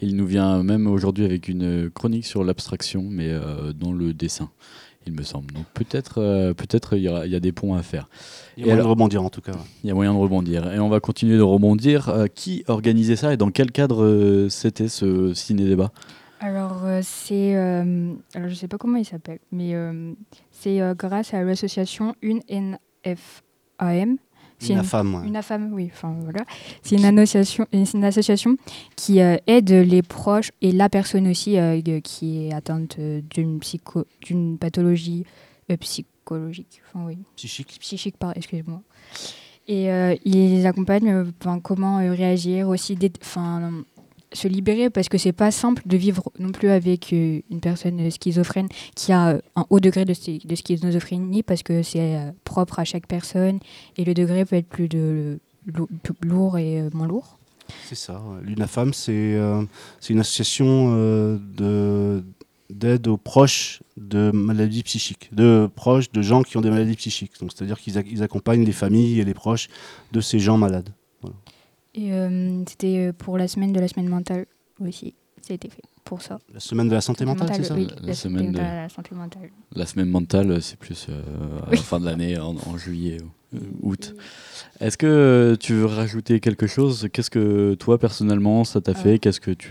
Il nous vient même aujourd'hui avec une chronique sur l'abstraction, mais dans le dessin, il me semble. Donc peut-être il y a des ponts à faire. Il y a moyen de rebondir en tout cas. Ouais. Il y a moyen de rebondir. Et on va continuer de rebondir. Qui organisait ça et dans quel cadre c'était ce ciné-débat? Alors, alors je sais pas comment il s'appelle, mais c'est grâce à l'association UNFAM. C'est UNAFAM, ouais. UNAFAM, oui, enfin voilà. C'est une association qui aide les proches et la personne aussi qui est atteinte d'une pathologie psychologique. Enfin, oui. Psychique, excusez-moi. Et ils les accompagnent, comment réagir, aussi se libérer, parce que c'est pas simple de vivre non plus avec une personne schizophrène qui a un haut degré de schizophrénie, parce que c'est propre à chaque personne et le degré peut être plus lourd et moins lourd. C'est ça. L'UNAFAM, c'est une association d'aide aux proches de maladies psychiques, de proches de gens qui ont des maladies psychiques. Donc, c'est-à-dire qu'ils accompagnent les familles et les proches de ces gens malades. Voilà. Et c'était pour la semaine mentale aussi. Ça a été fait pour ça. La semaine de la santé mentale, c'est ça? Oui, la semaine de la santé mentale. La semaine mentale, c'est plus à la fin de l'année, en juillet ou août. Est-ce que tu veux rajouter quelque chose? Qu'est-ce que toi, personnellement, ça t'a fait?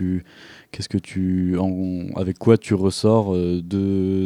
Avec quoi tu ressors de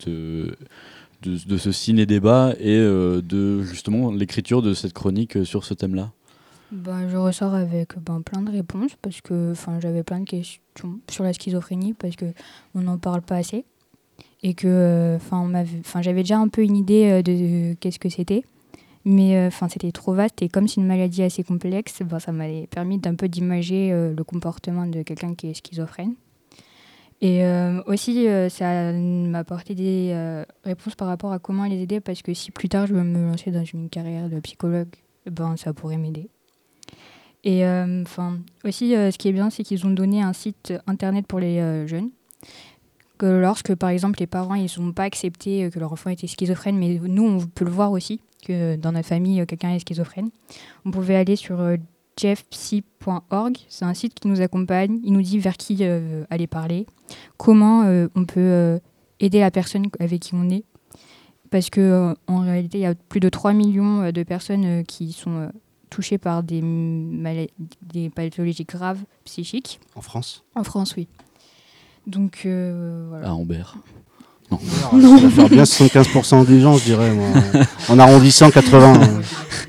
ce ciné-débat et de justement l'écriture de cette chronique sur ce thème-là? Je ressors avec plein de réponses, parce que j'avais plein de questions sur la schizophrénie, parce qu'on n'en parle pas assez. Et que j'avais déjà un peu une idée de qu'est-ce que c'était. Mais c'était trop vaste, et comme c'est une maladie assez complexe, ça m'avait permis d'un peu d'imager le comportement de quelqu'un qui est schizophrène. Et aussi, ça m'a apporté des réponses par rapport à comment les aider, parce que si plus tard je veux me lancer dans une carrière de psychologue, ça pourrait m'aider. Et aussi, ce qui est bien, c'est qu'ils ont donné un site internet pour les jeunes, que lorsque, par exemple, les parents ils n'ont pas accepté que leur enfant était schizophrène, mais nous, on peut le voir aussi, que dans notre famille, quelqu'un est schizophrène. On pouvait aller sur jeffpsy.org, c'est un site qui nous accompagne, il nous dit vers qui aller parler, comment on peut aider la personne avec qui on est, parce qu'en réalité, il y a plus de 3 millions de personnes qui sont touchées par des pathologies graves psychiques. En France? En France, oui. Donc, voilà. À Ambert. Non. Ça va faire bien 75% des gens, je dirais, moi. En arrondissant 80.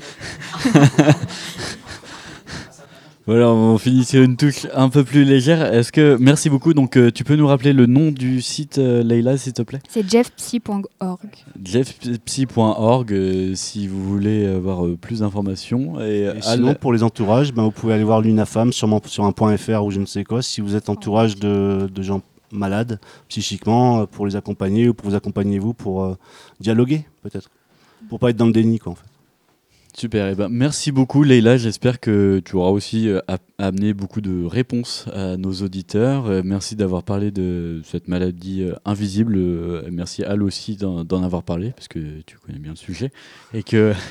Voilà, on finit sur une touche un peu plus légère. Merci beaucoup. Donc, tu peux nous rappeler le nom du site, Leïla, s'il te plaît? C'est jeffpsy.org. Jeffpsy.org, si vous voulez avoir plus d'informations. Et sinon, pour les entourages, vous pouvez aller voir l'UNAFAM, sûrement sur un .fr ou je ne sais quoi, si vous êtes entourage de gens malades psychiquement, pour les accompagner, ou pour vous accompagner vous, pour dialoguer peut-être, pour pas être dans le déni, quoi, en fait. Super, merci beaucoup Leïla, j'espère que tu auras aussi amené beaucoup de réponses à nos auditeurs. Merci d'avoir parlé de cette maladie invisible, merci Al aussi d'en avoir parlé, parce que tu connais bien le sujet. Et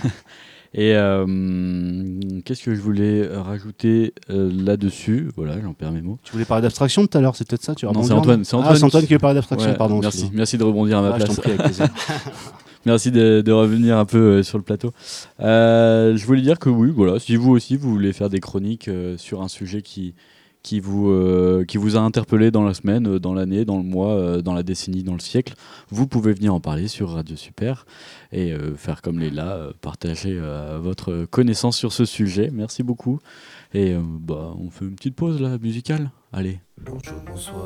qu'est-ce que je voulais rajouter là-dessus? Voilà, j'en perds mes mots. Tu voulais parler d'abstraction tout à l'heure, c'est peut-être ça? Non, c'est Antoine. C'est Antoine qui veut parler d'abstraction, ouais, pardon. Merci de rebondir à ma place. Je t'en prie, avec plaisir. Merci de revenir un peu sur le plateau. Je voulais dire que oui, voilà, si vous aussi vous voulez faire des chroniques sur un sujet qui vous a interpellé dans la semaine, dans l'année, dans le mois, dans la décennie, dans le siècle, vous pouvez venir en parler sur Radio Super et faire comme Leïla, partager votre connaissance sur ce sujet. Merci beaucoup. Et on fait une petite pause là, musicale. Allez. Bonjour, bonsoir.